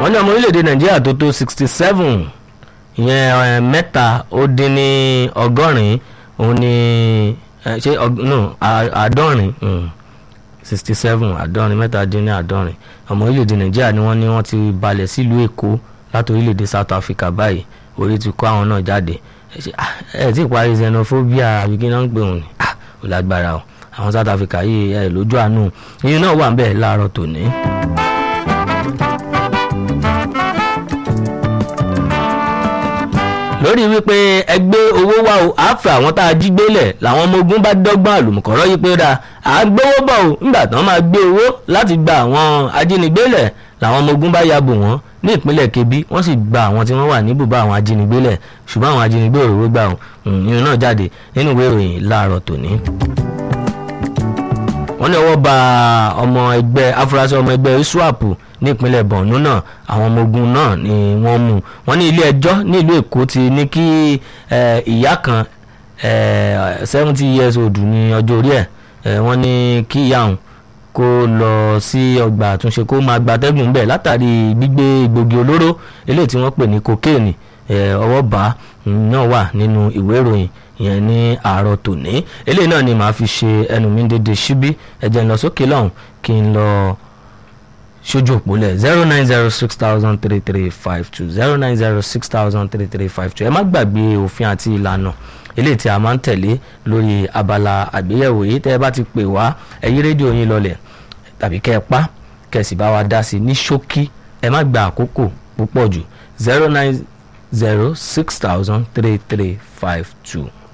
wọ́n ní ọmọ orílẹ̀-èdè nàìjíríà tó tó 67 ìyẹn mẹ́ta ó dín ní ọgọ́rin òun ni àádọ́rin 67 àádọ́rin mẹ́ta dín ní àádọ́rin ọmọ orílẹ̀-èdè nàìjíríà ni wọ́n ní wọ́n ti balẹ̀ sílùú èkó láti orílẹ̀-èdè South Africa báyìí orí ti kó àwọn náà jáde ẹ ti parí xenophobia àbí kí náà ń pè wọ́n ni ó lágbára o àwọn South Africa yìí ẹ lójú àánú ìyẹn náà wà ń bẹ̀ láàárọ̀ tòní. lórí wípé ẹgbẹ́ owó wà ó àáfẹ́ àwọn tá a jí gbélẹ̀ làwọn ọmọ ogun bá dọ́gbọ́n àlùmọ̀kọ́rọ́ yìí pé ra àgbówó bọ̀ ó nígbà tán máa gbé owó láti gba àwọn ajínigbélẹ̀ làwọn ọmọ ogun bá ya bò wọ́n ní ìpínlẹ̀ Kebbi wọ́n sì gba àwọn tí wọ́n wà ní bùbá àwọn ajínigbélẹ̀ ṣùgbọ́n àwọn ajínigbé òróró gbà ó ìyẹn náà jáde nínú ìwé ìròyìn láàárọ̀ tòní. wọ́n ní ọwọ́ ba afurasí ọmọ ẹgbẹ́ ISWAP ní ìpínlẹ̀ Borno náà àwọn ọmọ ogun náà ni wọ́n mú wọ́n ní ilé ẹjọ́ ní ìlú Èkó ti ní kí ìyá kan 70 years old ní ọjọ́ orí ẹ̀ wọ́n ní kí ìyá òun kó lọ sí ọgbà àtúnṣe kó máa gbatẹ́gùn bẹ́ẹ̀ látàrí gbígbé egbògi olóró eléyìí tí wọ́n pè ní cocaine ọwọ́ bá náà wà nínú ìwé ìròyìn ìyẹn ní àárọ̀ tòní eléyìí náà ni màá fi ṣe ẹnu mi dédé síbí ẹ̀jẹ̀ ń lọ sókè lọ́hùn kí n lọ ṣojú òpólẹ̀ 090633352 090633352 ẹ má gbàgbé òfin àti ìlànà eléyìí tí a máa ń tẹ̀lé lórí abala àgbéyẹ̀wò yìí tẹ́ ẹ bá ti pè wá ẹ yí rédíò yín lọlẹ̀ tàbí kẹ́ ẹ pa kẹ́ ẹ sì bá wa dá sí ní ṣókí ẹ má gba àkókò púpọ̀ jù 090633352.